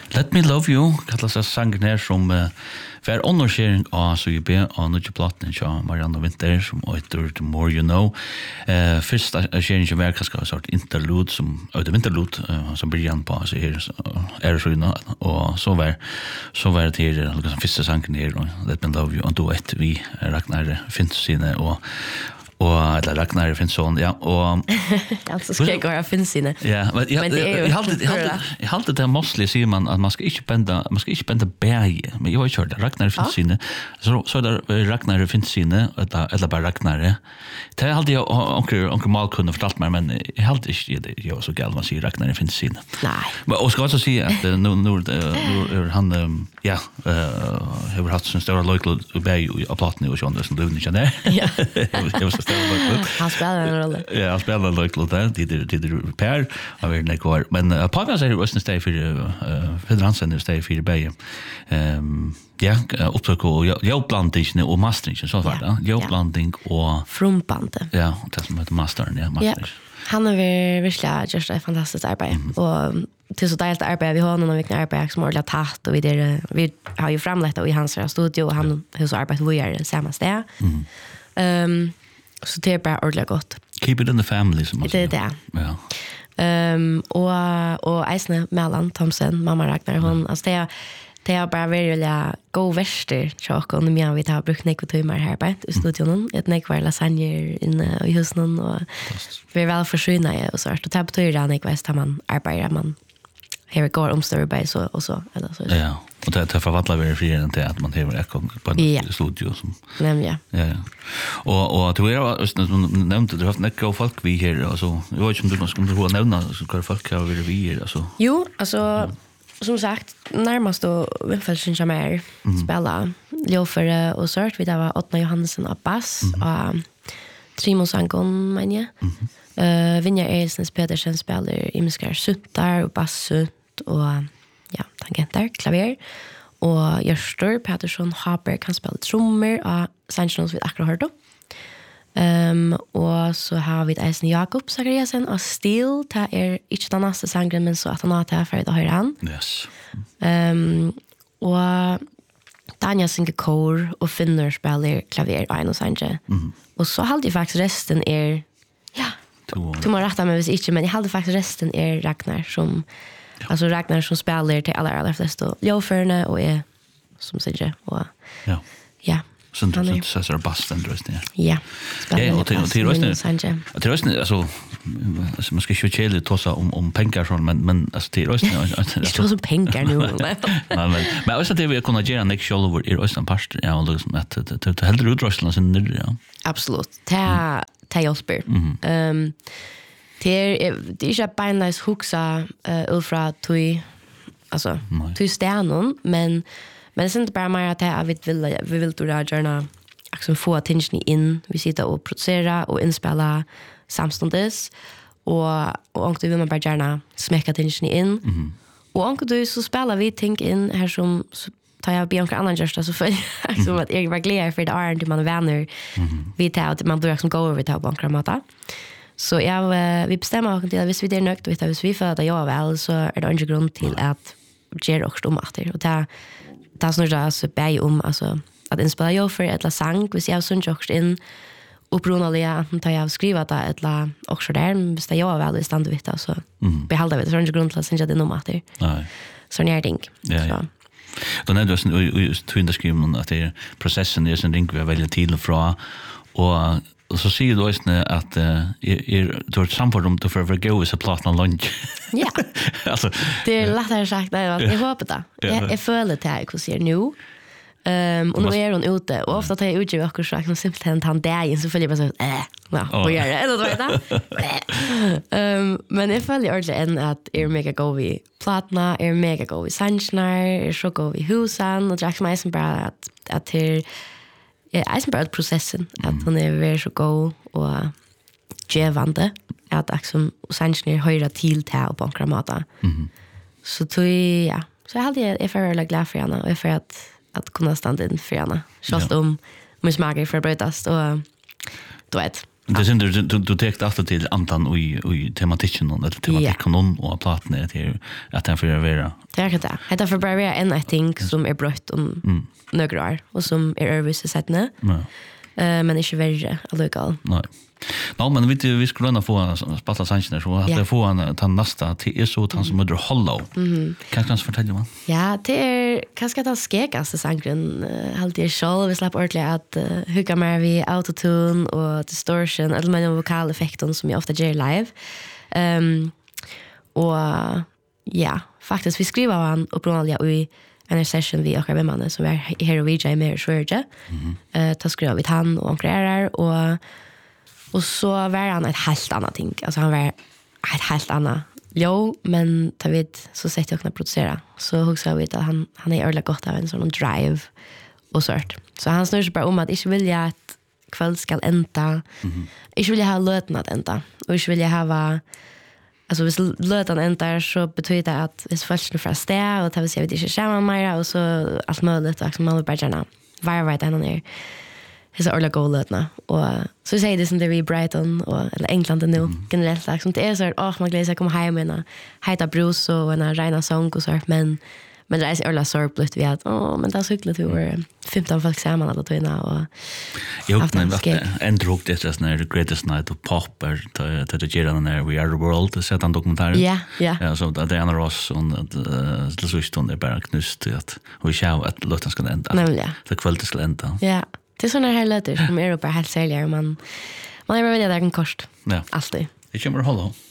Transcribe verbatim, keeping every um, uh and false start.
Let Me Love You, kallas det sangen her som uh, var underskjering av S U B og nødje platen av Marianne Winter som heter The More You Know. Uh, først er skjeringen var kanskje en sort interlude som, eller interlude, uh, som begynnte på altså her, er det sånn, og så var, så var det til liksom, første sangen her, Let Me Love You, og da etter vi Ragnar Finnsine og og eller Ragnar Finnsson ja og alltså ska jag gå Finnsine. Ja, men jag jag hade jag hade det mostly ser man att man ska inte bända man ska inte bända berg men jag har kört Ragnar Finnsine så så där Ragnar Finnsine eller eller bara Ragnar det hade jag onkel onkel Mal kunde fortalt mig men jag hade inte det jag så gal man säger Ragnar Finnsine. Nej. Men och ska också säga att nu nu nu han ja eh har haft sån stora local berg och platten och sånt som du inte där. Ja. Han spelar en roll. Ja, han spelar en roll där. Det är det är Per av er nekvar. Men uh, Pagan säger ju östern stay för uh, Federansen stay för Bay. Ehm ja, upptök och jobblandning och mastering så var det. Jobblandning och frumbande. Ja, det som heter mastern, ja, mastering. Han har verkligen gjort ett fantastiskt arbete och till så delt arbete vi har någon vecka arbete som ordentligt tatt och vi det vi har ju framlagt och i hans studio och han har så arbetat vi gör samma ställe. Ehm så det är bara ordentligt gott. Keep it in the family som det är det. Ja. Ehm och och Eisne Mellan Thomsen mamma Ragnar hon alltså det det är bara väldigt go värster chock och nu vi har brukt nekva timmar här på i studion ett nekva lasagne inne i huset och vi är väl försvinna och så att ta på tur där nekva så man arbetar man här går omstör by så och så eller så. Ja. Och det är förvandlar vi fri än till att man har ett på en studio som. Nämligen. Ja. Ja. Och och du är som nämnde du har haft nekva folk vi här alltså jag vet inte om du skulle få nämna så kvar folk har vi vi här alltså. Jo, alltså som sagt närmast då Winfelsen Jamar spela Ljofare och sort vi där var Ottna Johansen och bass och Trimo Sankon men ja. Eh Vinja Elsens Pedersen spelar imskar suttar och bass och ja, tangentar, klaver och Görstor Pettersson Haber kan spela trummor och Sanchez vi akkurat hörde. Ehm och så har vi Eisen Jakob Zachariasen och Steel ta är inte den nästa sången men så att han har det för att höra han. Yes. Ehm och Tanja synger kor och Finner spelar klaver och en sånge. Mm. Och så hade jag faktiskt resten är ja. Du må rätta mig hvis inte men jag hade faktiskt resten är Ragnar som ja. Alltså Ragnar som spelar till alla alla flesta Joferne och är som säger och ja. Ja. Sånt sånt så så basten just det. Ja. Ja, och till till rösten. Till rösten alltså alltså man ska ju chilla tossa om om pengar sån men men alltså till rösten alltså. Det står pengar nu. Men men också det vi kunna göra next show over i rösten past ja och liksom att det helt utrustningen sen nu ja. Absolut. Ta ta Josper. Ehm det är det är ju bara nice huxa ulfra tui alltså tui stjärnan men men det är inte bara mer att jag vill vill vi vill då gärna liksom få attention in vi sitter och producera och inspela samstundes och och om du vill man bara gärna smäcka attention in mm. och om du så spelar vi tänk in här som tar jag Bianca annan just så för som att jag var glad för det är inte man vänner vi tar att man börjar som gå över till bankramata så jag vi bestämmer också till att hvis vi är nöjda vet att vi för att jag väl så är det inte grund till att ge också om att och det det snurrar alltså bäj om alltså att inspela jag för ett la sang hvis jag sån också in upprunalia tar jag skriva det ett la också där hvis det jag väl i stand vet alltså behålla det så är det grund till att synja det nog att det nej så när jag tänk så då när du just två skrivna att det processen är en ring vi väldigt till och från och och så ser du också att är du har samfört om du för att gå så plattan lunch. Ja. Alltså det är lättare sagt det jag hoppas det. Jag är fölle till jag ser nu. Ehm och nu är hon ute och ofta tar jag ut ju också så att simpelt hänt han där så följer jag bara så äh ja vad gör det eller vad vet Ehm men jag följer ordentligt än att är mega go vi platna är mega go vi sunshine är så go vi husan och Jack Mason bara att att till är Eisenberg processen att hon är väldigt så go och gevande att liksom sanningen höra till till på bankramata. Mhm. Så då ja, så jag hade jag för att glad för henne och för att att kunna stanna in för henne. Just om min smak för brötast och då vet. Det syns du du du täckte alltid till antan och i tematiken och det tematiken och platten är till att den för vara. Det är det. Det för bara en I think som är brött om några år och som är övervis sett nu. Eh men inte värre allugal. Nej. Ja, men vi vi skulle kunna få spalla sanchen så att det får han ta nästa till är så att han som mother hollow. Mhm. Kan jag fortälja man? Ja, det är kanske det skegaste sangen alltid själv vi släpper ordentligt att hugga mer vi autotune och distortion eller med vokaleffekten som jag ofta gör live. Ehm och ja, faktiskt vi skriver han uppenbarligen i en session vi och man som är här och V J med Sverige. Mhm. Eh ta skriva vi han och grejer och Och så var han ett helt annat ting. Alltså han var ett helt annat. Jo, men ta vid så sett jag kunna producera. Så huxar vi att han han är öliga gott av en sån drive och sånt. Så han snurrar bara om att inte vill jag att kväll ska ända. Mm. Inte vill jag ha löten att ända. Och inte vill jag ha alltså hvis löten ändar så betyder det att hvis först nu från stä och ta vi se vid inte samma mer och så allt möjligt och man vill bara gärna varva det ända ner. Det är så ordentligt gålötna. Och så säger det som det är i Brighton och, eller England nu mm. generellt. Liksom. Det är så att åh, man gläder sig att komma hem med en hejta brus och en rena sång och så. Men, men det är så ordentligt sorgligt vid att åh, men det är så hyggligt att vi var femton folk samman alla tog och jag men en drog det just när The Greatest Night of Pop är till det geran när We Are the World det sätter en dokumentär. Ja, ja. Ja, så det är en Ross och det så stund det bara knust att vi ska att låten ska ända. Nej, ja. Det kvällen ska ända. Ja. Det är såna här låtar som är bara helt säljer man man är bara vid det där en kost. Ja. Alltid. Det kommer hålla.